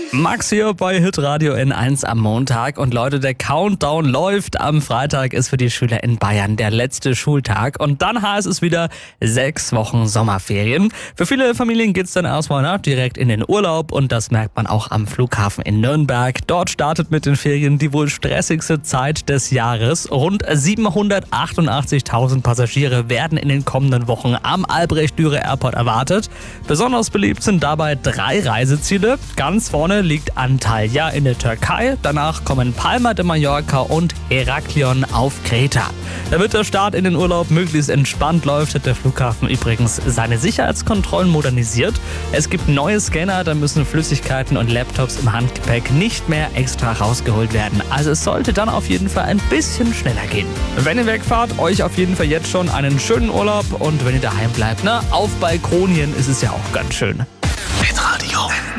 Max hier bei Hitradio N1 am Montag. Und Leute, der Countdown läuft. Am Freitag ist für die Schüler in Bayern der letzte Schultag. Und dann heißt es wieder 6 Wochen Sommerferien. Für viele Familien geht's dann erstmal direkt in den Urlaub. Und das merkt man auch am Flughafen in Nürnberg. Dort startet mit den Ferien die wohl stressigste Zeit des Jahres. Rund 788.000 Passagiere werden in den kommenden Wochen am Albrecht-Dürer Airport erwartet. Besonders beliebt sind dabei 3 Reiseziele. Ganz vorne liegt Antalya in der Türkei, danach kommen Palma de Mallorca und Heraklion auf Kreta. Damit der Start in den Urlaub möglichst entspannt läuft, hat der Flughafen übrigens seine Sicherheitskontrollen modernisiert. Es gibt neue Scanner, da müssen Flüssigkeiten und Laptops im Handgepäck nicht mehr extra rausgeholt werden. Also es sollte dann auf jeden Fall ein bisschen schneller gehen. Wenn ihr wegfahrt, euch auf jeden Fall jetzt schon einen schönen Urlaub, und wenn ihr daheim bleibt, auf Balkonien ist es ja auch ganz schön. Hitradio